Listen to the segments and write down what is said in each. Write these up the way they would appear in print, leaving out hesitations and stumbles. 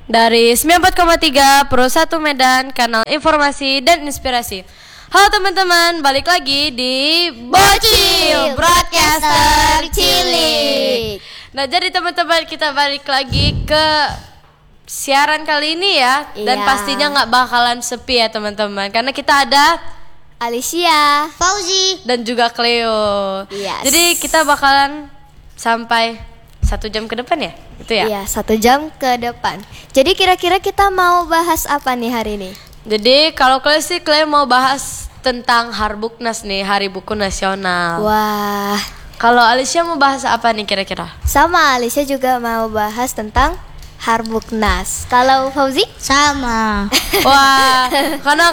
dari 94,3 Pro 1 Medan, kanal informasi dan inspirasi. Halo teman-teman, balik lagi di Bocil Broadcaster Cilik. Nah, jadi teman-teman, kita balik lagi ke siaran kali ini ya. Dan pastinya gak bakalan sepi ya teman-teman, karena kita ada Alicia, Fauzi, dan juga Cleo. Jadi kita bakalan sampai 1 jam ke depan ya? Itu ya? Iya, 1 jam ke depan. Jadi kira-kira kita mau bahas apa nih hari ini? Jadi kalau kalian sih, kalian mau bahas tentang Harbuknas nih, Hari Buku Nasional. Wah. Kalau Alicia mau bahas apa nih kira-kira? Sama, Alicia juga mau bahas tentang Harbuknas. Kalau Fauzi? Sama. Wah, karena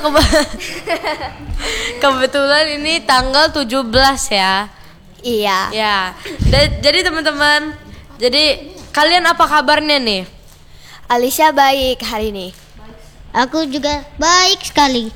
kebetulan ini tanggal 17 ya. Iya. Ya. Jadi teman-teman, jadi kalian apa kabarnya nih? Alicia baik hari ini. Aku juga baik sekali.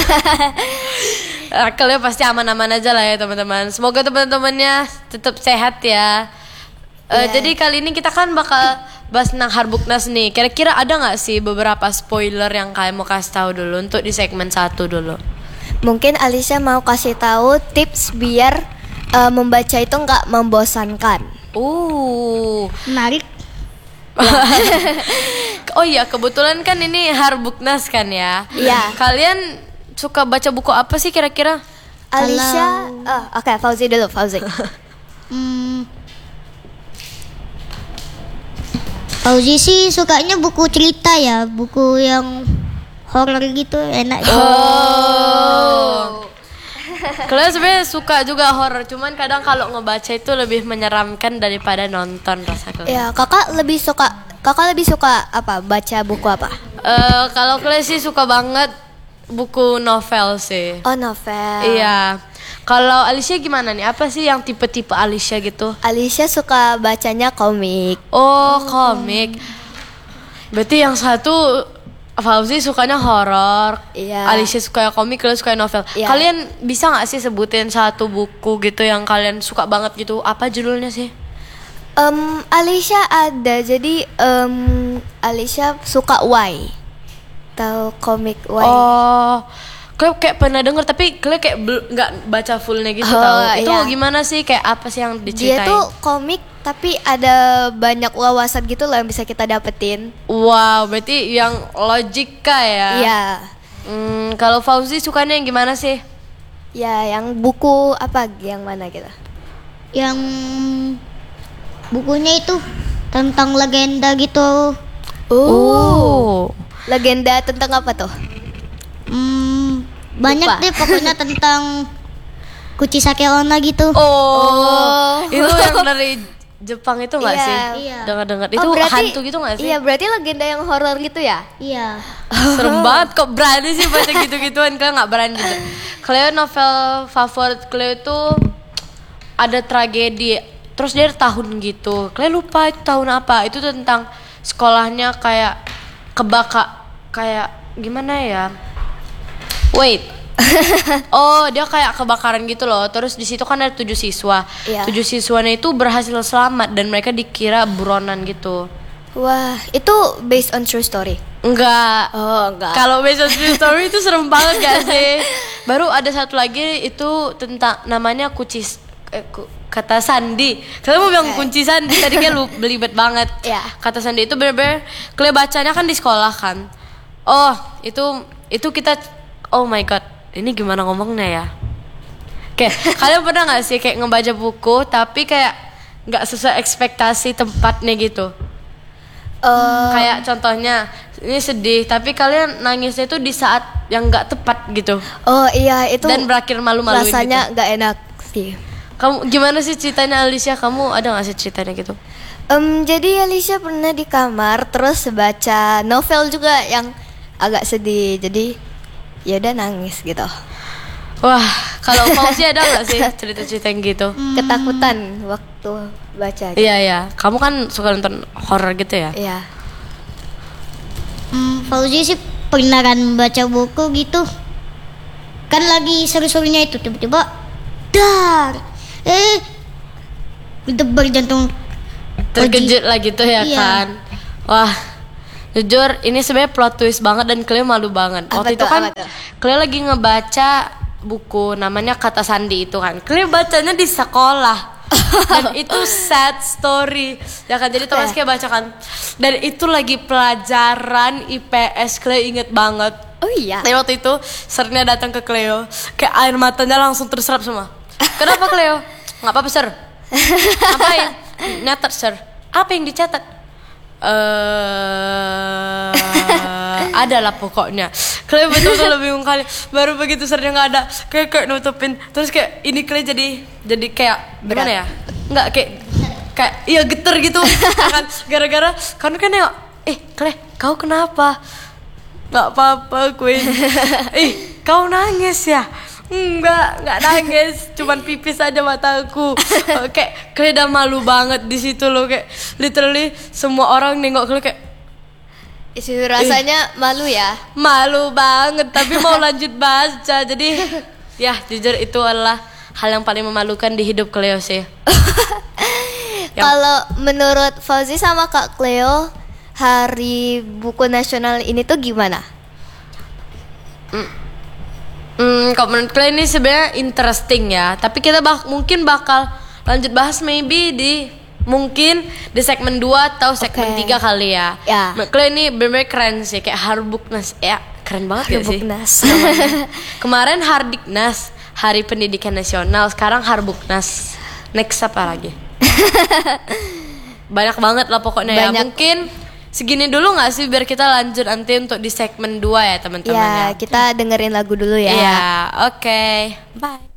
Kalian pasti aman-aman aja lah ya teman-teman. Semoga teman-temannya tetap sehat ya. Jadi kali ini kita kan bakal bahas tentang Harbuknas nih. Kira-kira ada nggak sih beberapa spoiler yang kalian mau kasih tahu dulu untuk di segmen 1 dulu? Mungkin Alicia mau kasih tahu tips biar membaca itu nggak membosankan. Menarik. Oh iya, kebetulan kan ini Harbuknas kan ya. Iya. Kalian suka baca buku apa sih kira-kira? Alicia, oke, Fauzi dulu, Fauzi. Fauzi sih sukanya buku cerita ya, buku yang horor gitu, enak. Kalian sebenarnya suka juga horor, cuman kadang kalau ngebaca itu lebih menyeramkan daripada nonton rasa kalian. Ya, kakak lebih suka apa? Baca buku apa? Kalau kalian sih suka banget buku novel sih. Oh, novel. Iya. Kalau Alicia gimana nih? Apa sih yang tipe-tipe Alicia gitu? Alicia suka bacanya komik. Oh, komik. Berarti yang satu Fauzi sukanya horor. Iya. Alicia suka komik, kalian suka novel. Iya. Kalian bisa nggak sih sebutin satu buku gitu yang kalian suka banget gitu? Apa judulnya sih? Alicia ada. Jadi Alicia suka Y. Tahu komik Y? Oh, kalian kayak pernah denger tapi kalian kayak nggak baca fullnya gitu tahu. Itu iya. gimana sih? Kayak apa sih yang diceritain? Dia tuh komik tapi ada banyak wawasan gitu loh yang bisa kita dapetin. Wow, berarti yang logika ya? Iya. Kalau Fauzi sukanya yang gimana sih? Ya, yang buku apa? Yang mana gitu? Yang bukunya itu tentang legenda gitu. Oh. Legenda tentang apa tuh? Banyak Lupa. deh pokoknya tentang Kuchisake Onna gitu. Itu yang dari Jepang itu nggak Iya. sih? Iya. Dengar-dengar itu hantu gitu nggak sih? Iya, berarti legenda yang horor gitu ya? Iya. Serem banget, kok berani sih baca gitu-gituan. Kalian nggak berani gitu. Kalian novel favorit kalian itu ada tragedi, terus dia tahun gitu. Kalian lupa itu tahun apa? Itu tentang sekolahnya kayak kayak gimana ya? Wait. Oh, dia kayak kebakaran gitu loh. Terus di situ kan ada 7 siswa. Iya. 7 siswanya itu berhasil selamat dan mereka dikira buronan gitu. Wah, itu based on true story? Enggak. Oh, enggak. Kalau based on true story itu serem banget gak sih? Baru ada satu lagi itu tentang namanya kata Sandi. Kalian mau bilang kunci Sandi tadi kayak belibet banget. Iya. Kata Sandi itu bener-bener kalian bacanya kan di sekolah kan. Oh, itu kita, oh my god, ini gimana ngomongnya ya? Kayak kalian pernah nggak sih kayak ngebaca buku tapi kayak nggak sesuai ekspektasi tempatnya gitu? Kayak contohnya ini sedih tapi kalian nangisnya itu di saat yang nggak tepat gitu. Oh iya, itu Dan berakhir malu-maluin rasanya gitu. nggak enak sih. Kamu gimana sih ceritanya Alicia? Kamu ada nggak sih ceritanya gitu? Jadi Alicia pernah di kamar terus baca novel juga yang agak sedih. Jadi ya udah nangis gitu. Wah, kalau Fauzi ada nggak sih cerita-cerita yang gitu? Ketakutan waktu baca. Gitu. Iya iya, kamu kan suka nonton horor gitu ya? Iya. Fauzi sih pernah kan baca buku gitu. Kan lagi seru-serunya itu tiba-tiba dar. Berdebar jantung. Terkejut lah gitu ya Iya. kan? Wah, Jujur ini sebenarnya plot twist banget dan Cleo malu banget. Waktu itu kan Cleo lagi ngebaca buku namanya Kata Sandi itu kan. Cleo bacanya di sekolah. Dan itu sad story. Ya kan, jadi Thomas kayak baca kan. Dan itu lagi pelajaran IPS, Cleo inget banget. Oh iya. Tapi waktu itu Sirnya datang ke Cleo, kayak air matanya langsung terserap semua. Kenapa Cleo? Nggak apa-apa Sir. Ngapain? Nyatet Sir. Apa yang dicatat? Adalah pokoknya. Cleo betul-betul bingung kali. Baru begitu Sirnya nggak ada, kayak nutupin. Terus kayak ini Cleo jadi kayak gimana ya? Nggak kayak iya geter gitu. Kan gara-gara kan nengok. Cleo, kau kenapa? Nggak apa-apa Queen. Kau nangis ya? Enggak nangis, cuman pipis aja mataku. Kayak udah malu banget di situ loh, kayak literally semua orang nengok Cleo kayak rasanya malu ya. Malu banget, tapi mau lanjut baca. Jadi ya jujur itu adalah hal yang paling memalukan di hidup Cleo sih. Kalau menurut Fauzi sama Kak Cleo, Hari Buku Nasional ini tuh gimana? Kalau menurut Cleo ini sebenarnya interesting ya. Tapi kita mungkin bakal lanjut bahas maybe mungkin di segmen 2 atau segmen 3 kali ya. Cleo ini bener-bener keren sih, kayak Harbuknas. Ya, keren banget Harbuknas. Ya sih. Kemarin Hardiknas, Hari Pendidikan Nasional, sekarang Harbuknas. Next apa lagi? Banyak banget lah pokoknya ya. Mungkin segini dulu gak sih biar kita lanjut nanti untuk di segmen 2 ya teman-teman ya. Kita dengerin lagu dulu ya. Iya, oke. Bye.